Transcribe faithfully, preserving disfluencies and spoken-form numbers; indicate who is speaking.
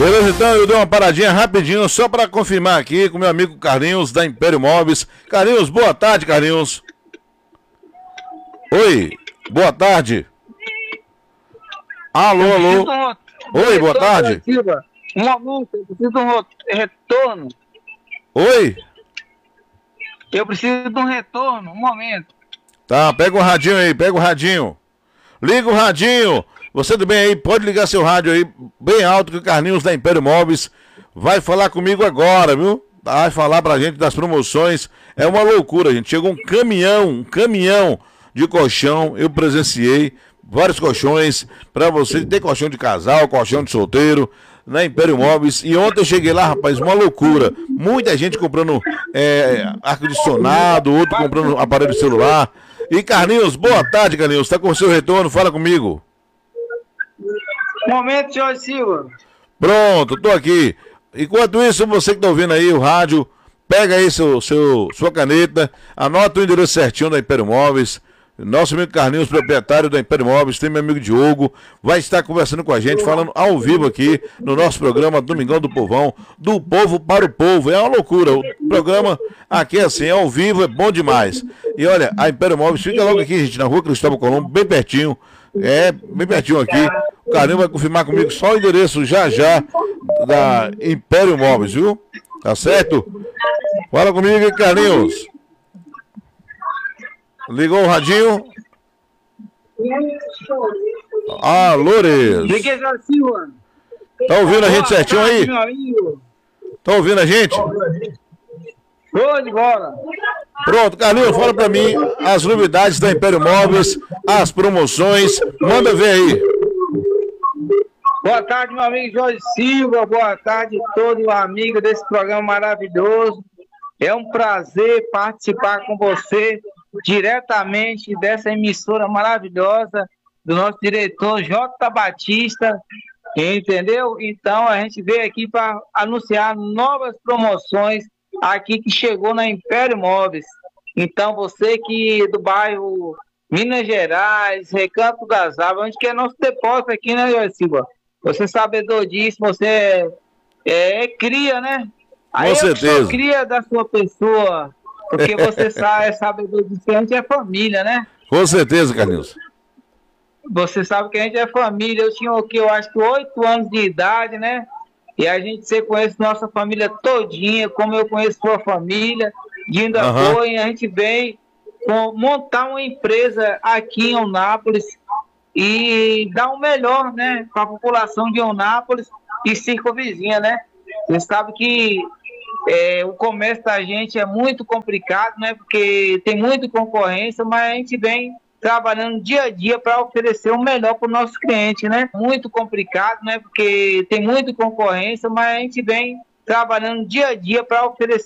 Speaker 1: Beleza, então eu dei uma paradinha rapidinho só para confirmar aqui com meu amigo Carlinhos da Império Móveis. Carlinhos, boa tarde, Carlinhos. Oi, boa tarde. Alô, alô. Oi, boa tarde.
Speaker 2: Um momento, eu preciso de um retorno.
Speaker 1: Oi?
Speaker 2: Eu preciso de um retorno, um momento.
Speaker 1: Tá, pega o radinho aí, pega o radinho. Liga o radinho. Você do bem aí, pode ligar seu rádio aí bem alto que o Carlinhos da Império Móveis vai falar comigo agora, viu? Vai falar pra gente das promoções. É uma loucura, gente. Chegou um caminhão, um caminhão de colchão. Eu presenciei vários colchões pra você. Tem colchão de casal, colchão de solteiro na Império Móveis. E ontem eu cheguei lá, rapaz, uma loucura. Muita gente comprando é, ar-condicionado, outro comprando aparelho celular. E Carlinhos, boa tarde, Carlinhos. Tá com o seu retorno? Fala comigo.
Speaker 2: Momento, Jorge Silva.
Speaker 1: Pronto, tô aqui. Enquanto isso, você que tá ouvindo aí o rádio, pega aí seu, seu, sua caneta, anota o endereço certinho da Império Móveis. Nosso amigo Carlinhos, proprietário da Império Móveis, tem meu amigo Diogo, vai estar conversando com a gente, falando ao vivo aqui no nosso programa Domingão do Povão, do povo para o povo. É uma loucura, o programa aqui assim, ao vivo, é bom demais. E olha, a Império Móveis fica logo aqui, gente, na rua Cristóvão Colombo, bem pertinho, é, bem pertinho aqui. O Carlinhos vai confirmar comigo só o endereço já já da Império Móveis, viu? Tá certo? Fala comigo, Carlinhos. Ligou o radinho? Alô, Reis.
Speaker 2: Liguei, Jorge Silva.
Speaker 1: Tá ouvindo a gente certinho aí? Tá ouvindo a gente?
Speaker 2: Show de bola.
Speaker 1: Pronto, Carlinhos, fala pra mim as novidades da Império Móveis, as promoções. Manda ver aí.
Speaker 2: Boa tarde, meu amigo Jorge Silva. Boa tarde a todo amigo desse programa maravilhoso. É um prazer participar com você diretamente dessa emissora maravilhosa do nosso diretor J. Batista, entendeu? Então a gente veio aqui para anunciar novas promoções aqui que chegou na Império Móveis. Então você que do bairro Minas Gerais, Recanto das Árvores, onde que é nosso depósito aqui, né, Jorge Silva? Você sabedor disso, você é, é, é cria, né? Aí
Speaker 1: com certeza.
Speaker 2: Eu sou cria da sua pessoa, porque você sabe, é sabedor disso, que a gente é família, né?
Speaker 1: Com certeza, Carlinhos.
Speaker 2: Você sabe que a gente é família. Eu tinha o que eu acho que oito anos de idade, né? E a gente, você conhece nossa família todinha, como eu conheço sua família, de ainda
Speaker 1: Uhum.
Speaker 2: foi, a gente veio com, montar uma empresa aqui em Eunápolis e dar o melhor, né, para a população de Eunápolis e circunvizinha, né? Você sabe que é, o comércio da gente é muito complicado, né? Porque tem muita concorrência, mas a gente vem trabalhando dia a dia para oferecer o melhor para o nosso cliente, né? Muito complicado, né? Porque tem muita concorrência, mas a gente vem trabalhando dia a dia para oferecer